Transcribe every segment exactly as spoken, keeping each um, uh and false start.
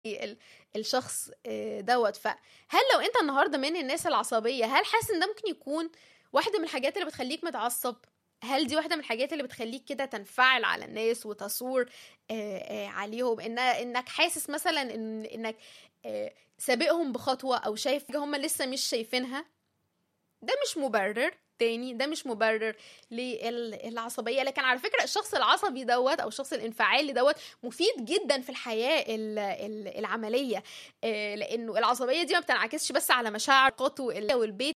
ال- الشخص آه، دوت. فهل لو انت النهارده من الناس العصبيه، هل حاسس ان ده ممكن يكون واحده من الحاجات اللي بتخليك متعصب؟ هل دي واحده من الحاجات اللي بتخليك كده تنفعل على الناس وتصور آه، آه، عليهم، ان انك حاسس مثلا ان انك آه، سابقهم بخطوه، او شايف حاجه هم لسه مش شايفينها؟ ده مش مبرر تاني، ده مش مبرر للعصبية. لكن على فكرة الشخص العصبي دوت أو الشخص الانفعالي دوت مفيد جدا في الحياة ال- ال- العملية. آه، لأنه العصبية دي ما بتنعكسش بس على مشاعر قطو والبيت،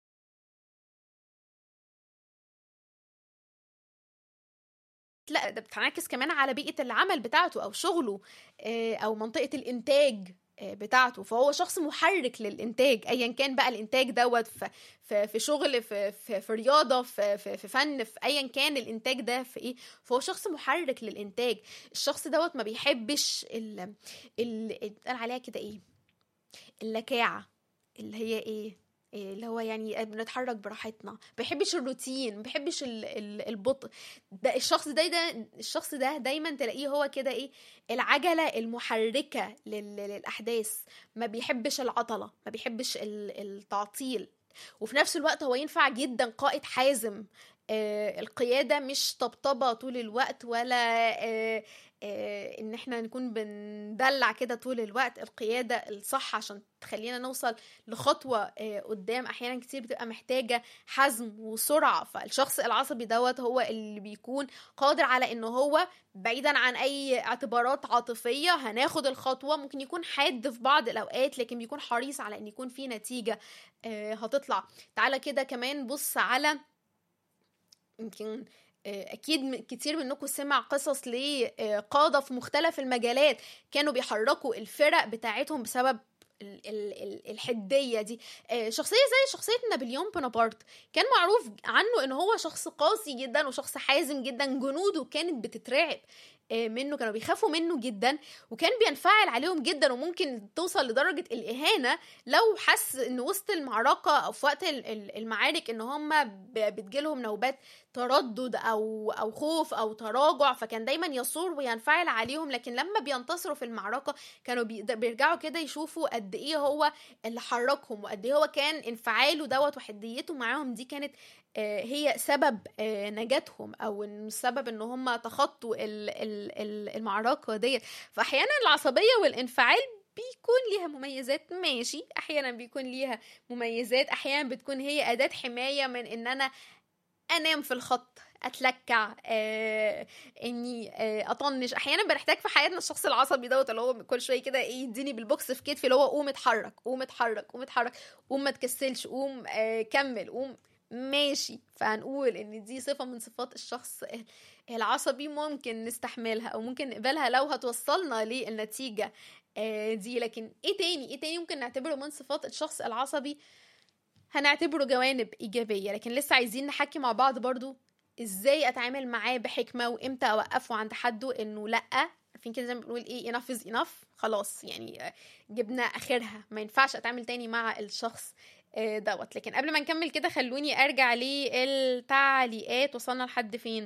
لا ده بتنعكس كمان على بيئة العمل بتاعته أو شغله، آه، أو منطقة الإنتاج آه، بتاعته. فهو شخص محرك للإنتاج، أيا كان بقى الإنتاج دوت في في في شغل، في في, في رياضة، في, في في فن، في أيا كان الإنتاج ده في إيه. فهو شخص محرك للإنتاج. الشخص دوت ما بيحبش ال ال اتقال عليها كده إيه، اللكاعة، اللي هي ايه إيه اللي هو يعني بنتحرك براحتنا، ما بيحبش الروتين، ما بيحبش ال- ال- البطء. ده الشخص ده ده الشخص ده دايما تلاقيه هو كده ايه، العجلة المحركة لل- للأحداث. ما بيحبش العطلة، ما بيحبش ال- التعطيل. وفي نفس الوقت هو ينفع جدا قائد حازم. آه القيادة مش طبطبة طول الوقت، ولا آه آه، ان احنا نكون بندلع كده طول الوقت. القيادة الصح عشان تخلينا نوصل لخطوة آه، قدام احيانا كتير بتبقى محتاجة حزم وسرعة. فالشخص العصبي دوت هو اللي بيكون قادر على انه هو بعيدا عن اي اعتبارات عاطفية هناخد الخطوة. ممكن يكون حاد في بعض الاوقات، لكن بيكون حريص على ان يكون في نتيجة آه، هتطلع. تعالى كده كمان بص على، يمكن آه، اكيد م- كتير منكم سمع قصص لقادة في مختلف المجالات كانوا بيحركوا الفرق بتاعتهم بسبب ال- ال- ال- الحدية دي. آه، شخصية زي شخصية نابليون بونابرت، كان معروف عنه ان هو شخص قاسي جدا وشخص حازم جدا. جنوده كانت بتترعب آه، منه، كانوا بيخافوا منه جدا، وكان بينفعل عليهم جدا، وممكن توصل لدرجة الإهانة لو حس ان وسط المعركة او في وقت ال- ال- المعارك ان هم ب- بتجيلهم نوبات تردد او او خوف او تراجع، فكان دايما يصور وينفعل عليهم. لكن لما بينتصروا في المعركة كانوا بي- بيرجعوا كده يشوفوا قد ايه هو اللي حركهم، وقد ايه هو كان انفعاله دوت وحديته معاهم دي كانت آه، هي سبب آه، نجاتهم، او إن سبب ان هم تخطوا ال- ال- ال- المعركة ديت. فاحيانا العصبية والانفعال بيكون ليها مميزات، ماشي، احيانا بيكون ليها مميزات، احيانا بتكون هي اداة حماية من ان انا انام في الخط، اتلكع، آه، اني آه، اطنش. احيانا بنحتاج في حياتنا الشخص العصبي دوت اللي هو كل شويه كده ايه، يديني بالبوكس في كتفي اللي هو قوم اتحرك، قوم اتحرك، قوم اتحرك، قوم ما تكسلش، قوم آه، كمل، قوم ماشي. فهنقول ان دي صفه من صفات الشخص العصبي، ممكن نستحملها او ممكن نقبلها لو هتوصلنا للنتيجه آه، دي. لكن ايه تاني، ايه تاني ممكن نعتبره من صفات الشخص العصبي هنعتبره جوانب إيجابية؟ لكن لسه عايزين نحكي مع بعض برضو ازاي اتعامل معاه بحكمة، وامتى اوقفه عند حده انه لأ. عارفين كده زي ما بنقول ايه، enough is enough، خلاص يعني آه، جبنا اخرها، ما ينفعش اتعامل تاني مع الشخص آه، دوت. لكن قبل ما نكمل كده خلوني ارجع للتعليقات. وصلنا لحد فين؟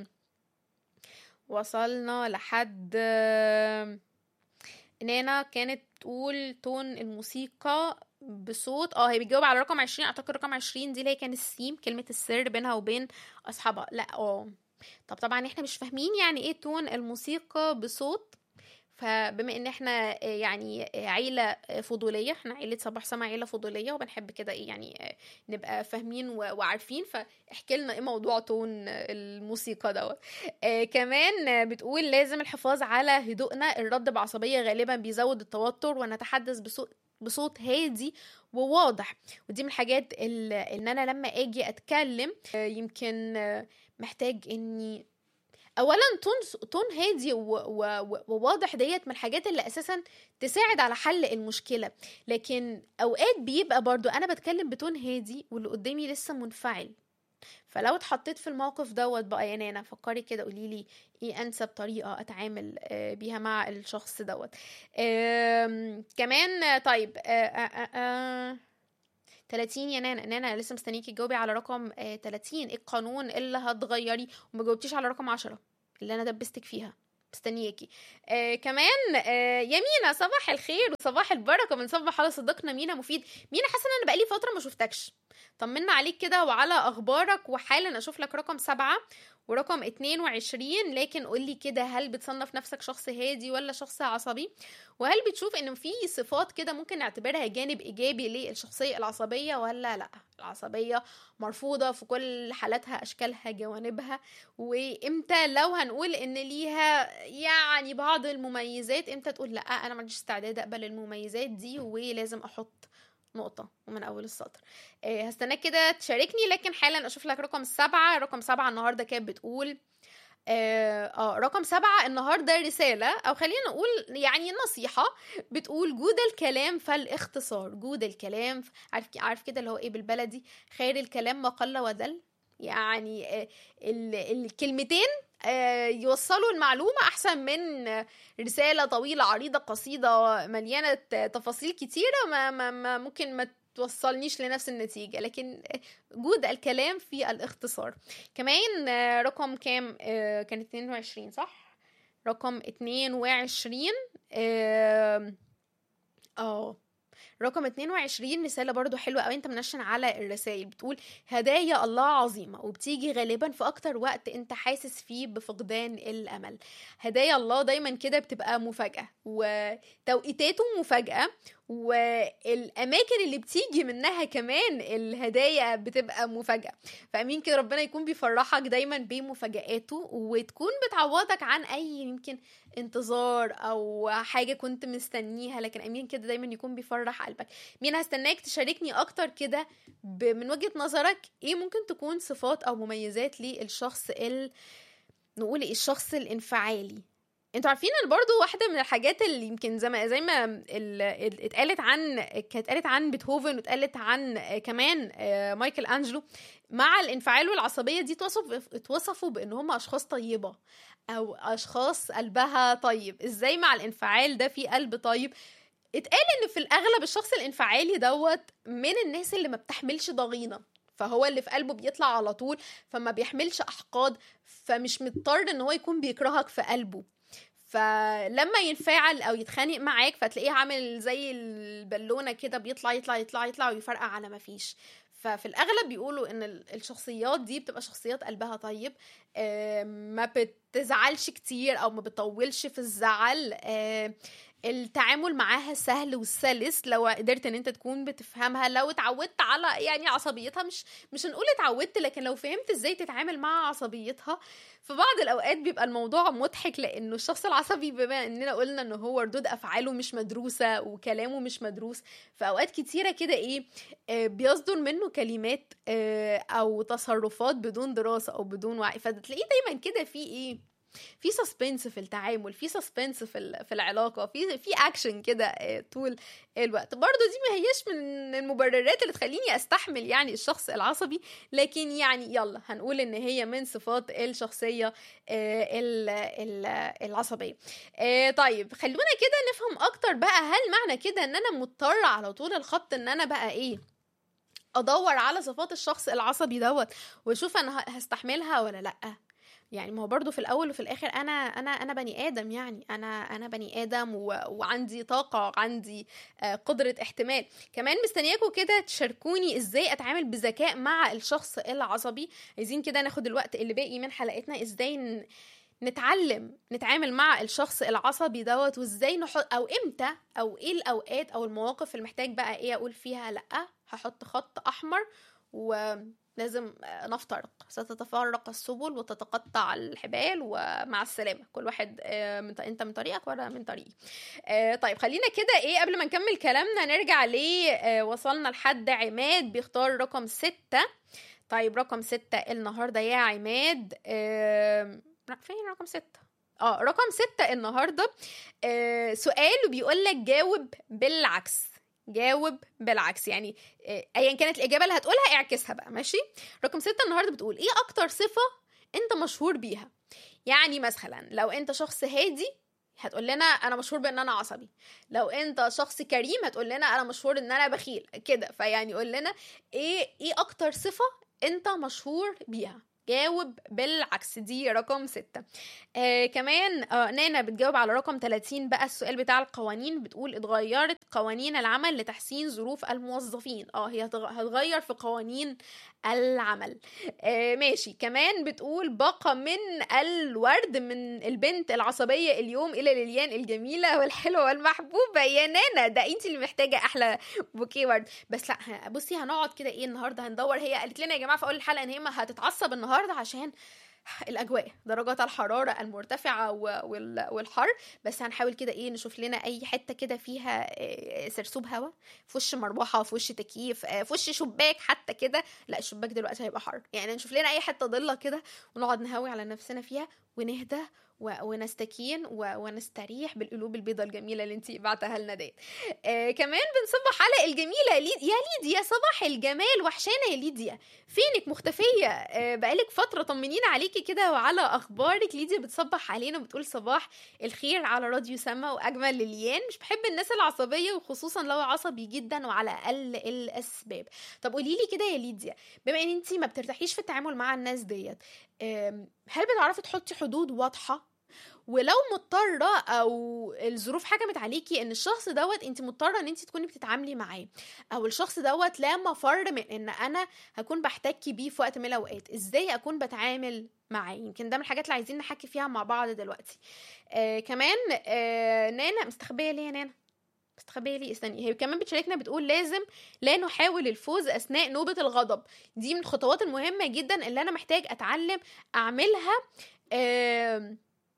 وصلنا لحد آه، نانا كانت تقول تون الموسيقى بصوت، اه هي بتجاوب على رقم عشرين، اعتقد رقم عشرين دي اللي هي كان السيم، كلمة السر بينها وبين اصحابها. لا اه طب طبعا احنا مش فاهمين يعني ايه تون الموسيقى بصوت. فبما ان احنا آه، يعني آه، عيلة آه، فضولية، احنا عيلة صباح سما عيلة فضولية وبنحب كده ايه يعني آه، نبقى فاهمين و- وعارفين. فاحكي لنا ايه موضوع تون آه، الموسيقى دوت. آه كمان آه، بتقول لازم الحفاظ على هدوءنا، الرد بعصبية غالبا بيزود التوتر، ونتحدث بصوت بصوت هادي وواضح. ودي من الحاجات ال- ان انا لما اجي اتكلم آه، يمكن آه، محتاج اني اولا تون تون هادي و- و- و- وواضح. ديت من الحاجات اللي اساسا تساعد على حل المشكله. لكن اوقات بيبقى برضو انا بتكلم بتون هادي واللي قدامي لسه منفعل. فلو اتحطيت في الموقف دوت بقى يا نانا، فكري كده قولي لي ايه انسب طريقه اتعامل آه، بيها مع الشخص دوت. آم، كمان آه، طيب آه، آه، آه، آه، تلاتين يا نانا، نانا لسه مستنيكي تجاوبي على رقم آه، تلاتين. ايه القانون اللي هتغيري؟ وما جاوبتيش على رقم عشرة اللي انا دبستك فيها مستنياكي. آه كمان آه يا مينا، صباح الخير وصباح البركه، بنصبح على صديقنا مينا مفيد. مينا، حاسه ان انا بقالي فتره ما شفتكش، طمنا عليك كده وعلى اخبارك. وحالا اشوف لك رقم سبعة ورقم اتنين وعشرين، لكن قولي كده، هل بتصنف نفسك شخص هادي ولا شخص عصبي؟ وهل بتشوف ان في صفات كده ممكن نعتبرها جانب ايجابي للشخصيه العصبيه ولا لا؟ العصبيه مرفوضه في كل حالاتها، اشكالها، جوانبها. وامتى لو هنقول ان ليها يعني بعض المميزات، امتى تقول لا انا ما عنديش استعداد اقبل المميزات دي ولازم احط نقطة ومن أول السطر؟ إيه، هستناك كده تشاركني. لكن حالا أشوف لك رقم سبعة. رقم سبعة النهاردة كانت بتقول آه, آه رقم سبعة النهاردة رسالة، أو خلينا نقول يعني نصيحة، بتقول جود الكلام فالاختصار. جود الكلام، عارف عارف كده اللي هو إيه بالبلدي؟ خير الكلام ما قل ودل. يعني آه ال- الكلمتين آه يوصلوا المعلومة أحسن من آه، رسالة طويلة عريضة قصيدة مليانة تفاصيل كتيرة ما, ما, ما ممكن ما توصلنيش لنفس النتيجة. لكن آه، جود الكلام في الاختصار. كمان آه، رقم كام؟ آه، كان اتنين وعشرين صح؟ رقم اتنين وعشرين. اه آه، رقم اتنين وعشرين رسالة برضو حلوة قوي، انت منشن على الرسائل. بتقول هدايا الله عظيمة وبتيجي غالبا في اكتر وقت انت حاسس فيه بفقدان الامل. هدايا الله دايما كده بتبقى مفاجأة، وتوقيتاته مفاجأة، والاماكن اللي بتيجي منها كمان الهدايا بتبقى مفاجأة. فامين كده ربنا يكون بيفرحك دايما بمفاجآته، وتكون بتعوضك عن اي يمكن انتظار او حاجة كنت مستنيها. لكن امين كده دايما يكون بيفرح قلبك. مين، هستناك تشاركني اكتر كده ب- من وجهة نظرك ايه ممكن تكون صفات او مميزات للشخص ال نقول إيه؟ الشخص الانفعالي. انتوا عارفين ان برضو واحدة من الحاجات اللي يمكن زي ما زي ما ال- ال- اتقالت عن كانت اتقالت عن بيتهوفن، واتقالت عن كمان آه، مايكل انجلو، مع الانفعال والعصبية دي توصف اتوصفوا بان هم اشخاص طيبة او اشخاص قلبها طيب. ازاي مع الانفعال ده في قلب طيب؟ اتقال ان في الاغلب الشخص الانفعالي دوت من الناس اللي ما بتحملش ضغينة، فهو اللي في قلبه بيطلع على طول، فما بيحملش احقاد، فمش مضطر ان هو يكون بيكرهك في قلبه. فلما ينفعل او يتخانق معاك فتلاقيه عامل زي البالونه كده، بيطلع يطلع يطلع يطلع ويفرقع على ما فيش. ففي الاغلب بيقولوا ان ال- الشخصيات دي بتبقى شخصيات قلبها طيب، آم، ما بتزعلش كتير او ما بتطولش في الزعل، آم، التعامل معاها سهل وسلس لو قدرت ان انت تكون بتفهمها. لو اتعودت على يعني عصبيتها، مش مش هنقول اتعودت، لكن لو فهمت ازاي تتعامل مع عصبيتها. في بعض الاوقات بيبقى الموضوع مضحك، لانه الشخص العصبي بما اننا قلنا ان هو ردود افعاله مش مدروسه وكلامه مش مدروس، في اوقات كتيره كده ايه آه بيصدر منه كلمات آه او تصرفات بدون دراسه او بدون وعي، فتلاقيه دايما كده في ايه في سسبنس في التعامل، في سسبنس في ال- في العلاقه، في في اكشن كده آه، طول الوقت. برضو دي ما هيش من المبررات اللي تخليني استحمل يعني الشخص العصبي، لكن يعني يلا هنقول ان هي من صفات الشخصيه آه، ال- ال- العصبيه. آه، طيب خلونا كده نفهم اكتر بقى، هل معنى كده ان انا مضطره على طول الخط ان انا بقى ايه ادور على صفات الشخص العصبي دوت واشوف انا ه- هستحملها ولا لا؟ يعني ما هو برضو في الاول وفي الاخر انا انا انا بني ادم، يعني انا انا بني ادم و... وعندي طاقه، عندي آه، قدره احتمال. كمان مستنياكم كده تشاركوني ازاي اتعامل بذكاء مع الشخص العصبي. عايزين كده ناخد الوقت اللي باقي من حلقتنا ازاي ن... نتعلم نتعامل مع الشخص العصبي دوت، وازاي نحط او امتى او ايه الاوقات او المواقف اللي محتاج بقى ايه اقول فيها لا، هحط خط احمر ولازم نفترق، ستتفرق السبل وتتقطع الحبال ومع السلامة، كل واحد آه، من انت من طريقك وانا من طريقي. آه، طيب خلينا كده ايه قبل ما نكمل كلامنا نرجع ليه آه، وصلنا لحد عماد بيختار رقم ستة. طيب رقم ستة النهاردة يا عماد، آه، فين رقم ستة؟ اه رقم ستة النهاردة آه سؤال بيقول لك جاوب بالعكس. جاوب بالعكس، يعني آه ايا كانت الاجابه اللي هتقولها اعكسها بقى، ماشي؟ رقم ستة النهارده بتقول ايه اكتر صفه انت مشهور بيها؟ يعني مثلا لو انت شخص هادي هتقول لنا انا مشهور بان انا عصبي، لو انت شخص كريم هتقول لنا انا مشهور ان انا بخيل كده. فيعني قول لنا ايه ايه اكتر صفه انت مشهور بيها. جاوب بالعكس، دي رقم ستة. آه كمان آه نانا بتجاوب على رقم ثلاثين بقى، السؤال بتاع القوانين، بتقول اتغيرت قوانين العمل لتحسين ظروف الموظفين. اه هي هتغير في قوانين العمل. آه ماشي. كمان بتقول باقة من الورد من البنت العصبية اليوم إلى ليليان الجميلة والحلوة والمحبوبة. يا نانا ده انت اللي محتاجة أحلى بوكيه ورد. بس لا بصي هنقعد كده ايه النهاردة هندور، هي قالت لنا يا جماعة في أول الحلقة ان هي ما هتتعصب النهاردة عشان الاجواء درجات الحراره المرتفعه والحر، بس هنحاول كده ايه نشوف لنا اي حته كده فيها سرسوب هواء، في وش مروحه، في وش تكييف، في وش شباك حتى كده. لا الشباك دلوقتي هيبقى حر، يعني نشوف لنا اي حته ضله كده ونقعد نهوي على نفسنا فيها ونهدى ونستكين ونستريح بالقلوب البيضاء الجميله اللي انتي بعتها لنا ديت. آه كمان بنصبح على الجميله ليد... يا ليديا صباح الجمال، وحشانا يا ليديا، فينك مختفيه؟ آه بقالك فتره، طمنينا عليكي كده وعلى اخبارك. ليديا بتصبح علينا وبتقول صباح الخير على راديو سما واجمل ليليان، مش بحب الناس العصبيه وخصوصا لو عصبي جدا وعلى اقل الاسباب. طب قولي لي كده يا ليديا، بما ان انتي ما بترتاحيش في التعامل مع الناس ديت، هل بتعرفي تحطي حدود واضحة؟ ولو مضطرة او الظروف حكمت عليكي ان الشخص دوت انت مضطرة ان انت تكوني بتتعاملي معاه، او الشخص دوت لا مفر من ان انا هكون بحتكي بيه في وقت من الاوقات، ازاي اكون بتعامل معاه؟ يمكن ده من الحاجات اللي عايزين نحكي فيها مع بعض دلوقتي. آه كمان آه نانا مستخبية ليه يا نانا؟ مستخبية ليه؟ استني، هي كمان بتشاركنا بتقول لازم لا نحاول الفوز اثناء نوبة الغضب. دي من الخطوات المهمة جدا اللي انا محتاج اتعلم اعملها آه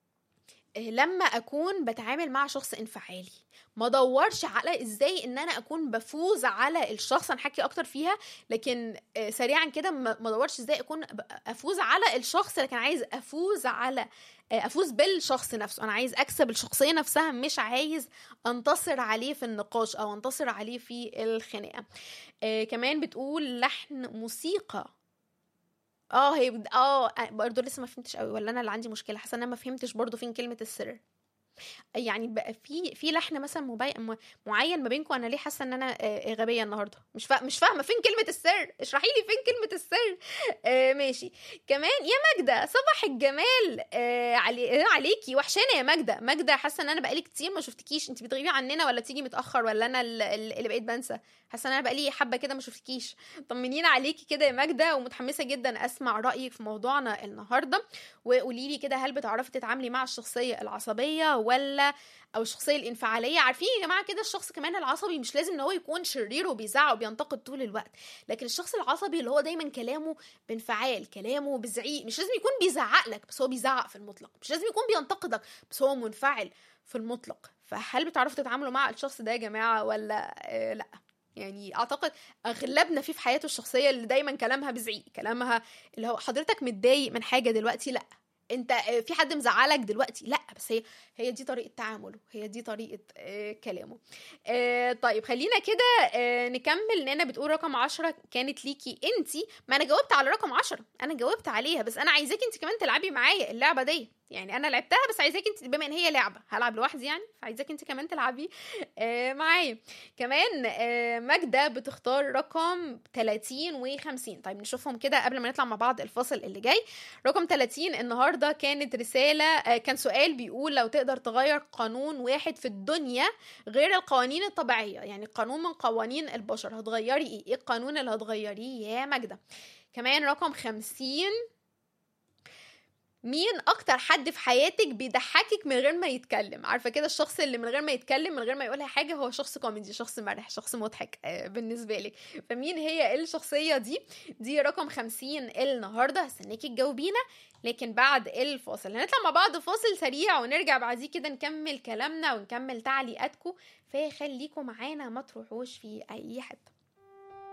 لما اكون بتعامل مع شخص انفعالي. ما دورش على ازاي ان انا اكون بفوز على الشخص، هنحكي اكتر فيها، لكن سريعا كده ما دورش ازاي اكون افوز على الشخص، لكن عايز افوز على افوز بالشخص نفسه، انا عايز اكسب الشخصيه نفسها، مش عايز انتصر عليه في النقاش او انتصر عليه في الخناقه. آه كمان بتقول لحن موسيقى. اه هي اه برضه لسه ما فهمتش قوي، ولا انا اللي عندي مشكله؟ حاسه ان انا ما فهمتش برضه فين كلمه السر. يعني بقى في في لحن مثلا مبي... معين ما بينكم. انا ليه حاسه ان انا غبيه النهارده؟ مش فا... مش فاهمه فين كلمه السر، اشرحي لي فين كلمه السر. آه ماشي. كمان يا ماجده صباح الجمال آه علي... عليكي، وحشانه يا ماجده. ماجده حاسه ان انا بقالي كتير ما شفتكيش، انت بتغيبي عننا ولا تيجي متاخر ولا انا اللي بقيت بنسى؟ حاسه ان انا بقالي حبه كده ما شفتكيش. طمنينا عليكي كده يا ماجده، ومتحمسه جدا اسمع رايك في موضوعنا النهارده. وقولي لي كده هل بتعرفي تتعاملي مع الشخصيه العصبيه ولا او الشخصيه الانفعاليه؟ عارفين يا جماعه كده الشخص كمان العصبي مش لازم ان هو يكون شرير وبيزعق وبينتقد طول الوقت، لكن الشخص العصبي اللي هو دايما كلامه بانفعال، كلامه بزعيق، مش لازم يكون بيزعق لك بس هو بيزعق في المطلق، مش لازم يكون بينتقدك بس هو منفعل في المطلق. فهل بتعرفوا تتعاملوا مع الشخص ده يا جماعه ولا آه لا؟ يعني اعتقد اغلبنا فيه في حياته الشخصيه اللي دايما كلامها بزعيق، كلامها اللي هو حضرتك متضايق من حاجه دلوقتي، لا انت في حد مزعلك دلوقتي، لا بس هي هي دي طريقه تعامله، هي دي طريقه آه كلامه. آه طيب خلينا كده آه نكمل. نانا بتقول رقم عشرة كانت ليكي انتي. ما انا جاوبت على رقم عشرة، انا جاوبت عليها، بس انا عايزاكي انت كمان تلعبي معايا اللعبه دي. يعني انا لعبتها بس عايزاكي انت، بما ان هي لعبه هلعب لوحدي يعني، فعايزاكي انت كمان تلعبي آه معايا. كمان آه ماجده بتختار رقم ثلاثين وخمسين. طيب نشوفهم كده قبل ما نطلع مع بعض الفاصل اللي جاي. رقم ثلاثين النهارده كانت رساله آه كان سؤال بيقول لو تقدر تغير قانون واحد في الدنيا غير القوانين الطبيعيه، يعني قانون من قوانين البشر، هتغيري ايه؟ ايه القانون اللي هتغيريه يا ماجده؟ كمان رقم خمسين، مين اكتر حد في حياتك بيضحكك من غير ما يتكلم؟ عارفه كده الشخص اللي من غير ما يتكلم من غير ما يقولها حاجه هو شخص كوميدي، شخص مرح، شخص مضحك آه بالنسبه لك. فمين هي الشخصيه دي؟ دي رقم خمسين النهارده، هستناكي تجاوبينا لكن بعد الفاصل. هنطلع مع بعض فاصل سريع ونرجع بعديه كده نكمل كلامنا ونكمل تعليقاتكم، فخليكم معانا ما تروحوش في اي حته.